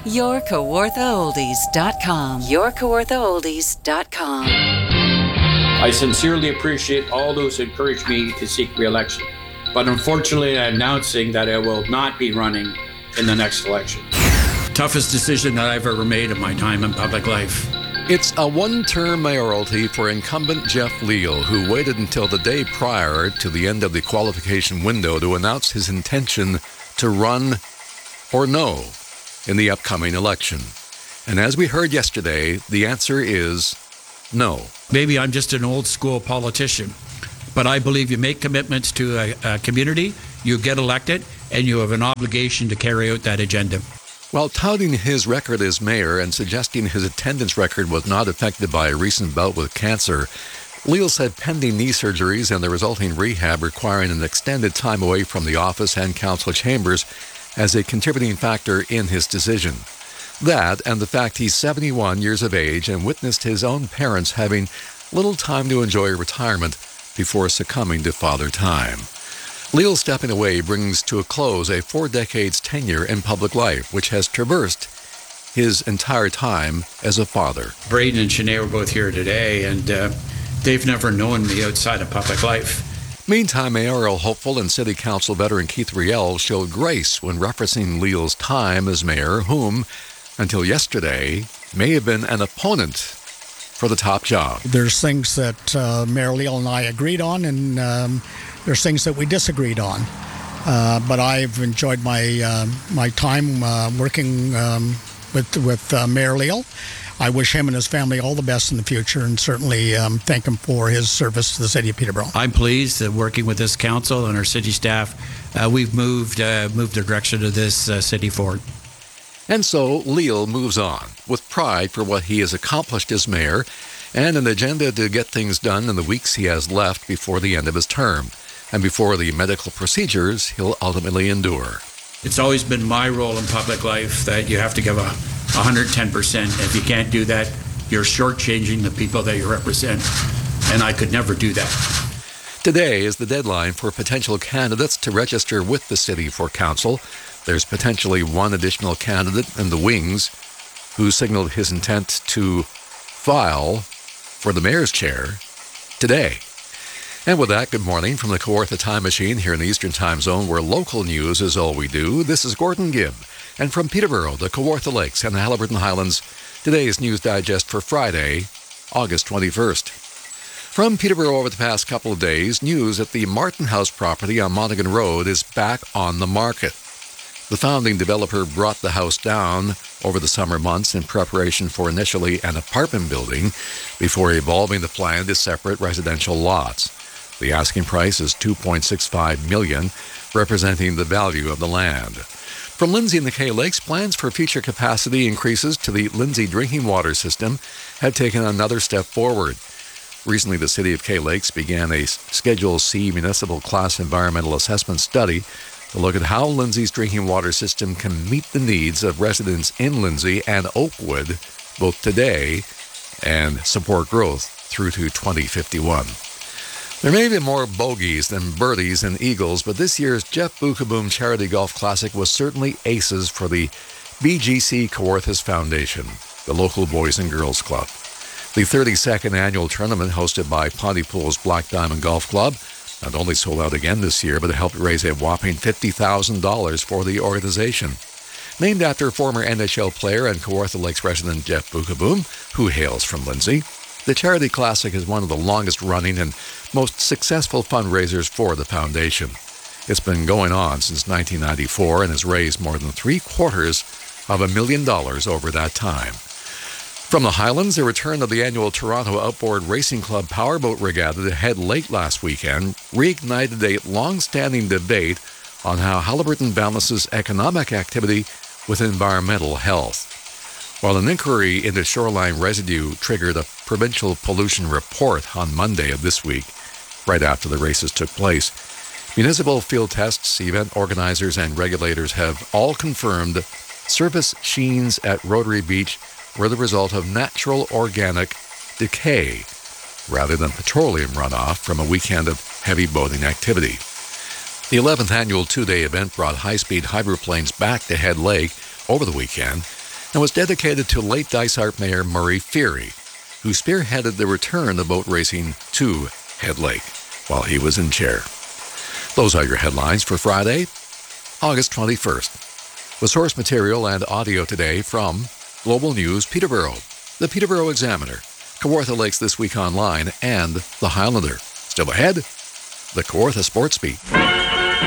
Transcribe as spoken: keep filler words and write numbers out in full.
your kawartha oldies dot com. your kawartha oldies dot com. I sincerely appreciate all those who encouraged me to seek re-election, but unfortunately I'm announcing that I will not be running in the next election. Toughest decision that I've ever made in my time in public life. It's a one-term mayoralty for incumbent Jeff Leal, who waited until the day prior to the end of the qualification window to announce his intention to run or no in the upcoming election. And as we heard yesterday, the answer is no. Maybe I'm just an old-school politician, but I believe you make commitments to a, a community, you get elected, and you have an obligation to carry out that agenda. While touting his record as mayor and suggesting his attendance record was not affected by a recent bout with cancer, Leal said pending knee surgeries and the resulting rehab requiring an extended time away from the office and council chambers as a contributing factor in his decision. That and the fact he's seventy-one years of age and witnessed his own parents having little time to enjoy retirement before succumbing to father time. Leal stepping away brings to a close a four decades tenure in public life, which has traversed his entire time as a father. Braden and Sinead were both here today, and uh, they've never known me outside of public life. Meantime, mayoral hopeful and city council veteran Keith Riel showed grace when referencing Leal's time as mayor, whom, until yesterday, may have been an opponent for the top job. There's things that uh, Mayor Leal and I agreed on, and um, there's things that we disagreed on. Uh, but I've enjoyed my uh, my time uh, working um, with with uh, Mayor Leal. I wish him and his family all the best in the future, and certainly um, thank him for his service to the city of Peterborough. I'm pleased that working with this council and our city staff, uh, we've moved uh, moved the direction of this uh, city forward. And so Leal moves on with pride for what he has accomplished as mayor and an agenda to get things done in the weeks he has left before the end of his term and before the medical procedures he'll ultimately endure. It's always been my role in public life that you have to give a one hundred ten percent. If you can't do that, you're shortchanging the people that you represent, and I could never do that. Today is the deadline for potential candidates to register with the city for council. There's potentially one additional candidate in the wings who signaled his intent to file for the mayor's chair today. And with that, good morning from the Kawartha Time Machine here in the Eastern Time Zone, where local news is all we do. This is Gordon Gibb. And from Peterborough, the Kawartha Lakes, and the Haliburton Highlands, today's News Digest for Friday, August twenty-first. From Peterborough over the past couple of days, news that the Martin House property on Monaghan Road is back on the market. The founding developer brought the house down over the summer months in preparation for initially an apartment building before evolving the plan to separate residential lots. The asking price is two point six five million dollars, representing the value of the land. From Lindsay and the Kay Lakes, plans for future capacity increases to the Lindsay drinking water system have taken another step forward. Recently, the City of Kay Lakes began a Schedule C municipal class environmental assessment study to look at how Lindsay's drinking water system can meet the needs of residents in Lindsay and Oakwood both today and support growth through to twenty fifty-one. There may be more bogeys than birdies and eagles, but this year's Jeff Beukeboom Charity Golf Classic was certainly aces for the B G C Kawarthas Foundation, the local Boys and Girls Club. The thirty-second annual tournament hosted by Pontypool's Black Diamond Golf Club not only sold out again this year, but it helped raise a whopping fifty thousand dollars for the organization. Named after former N H L player and Kawartha Lakes resident Jeff Beukeboom, who hails from Lindsay, the Charity Classic is one of the longest-running and most successful fundraisers for the foundation. It's been going on since nineteen ninety-four and has raised more than three-quarters of a million dollars over that time. From the Highlands, the return of the annual Toronto Outboard Racing Club Powerboat Regatta to Head Lake last weekend reignited a long-standing debate on how Haliburton balances economic activity with environmental health. While an inquiry into shoreline residue triggered a provincial pollution report on Monday of this week, right after the races took place, municipal field tests, event organizers, and regulators have all confirmed surface sheens at Rotary Beach were the result of natural organic decay rather than petroleum runoff from a weekend of heavy boating activity. The eleventh annual two-day event brought high-speed hydroplanes back to Head Lake over the weekend, and was dedicated to late Dysart Mayor Murray Feary, who spearheaded the return of boat racing to Head Lake while he was in chair. Those are your headlines for Friday, August twenty-first. With source material and audio today from Global News Peterborough, the Peterborough Examiner, Kawartha Lakes This Week Online, and The Highlander. Still ahead, the Kawartha Sports Beat.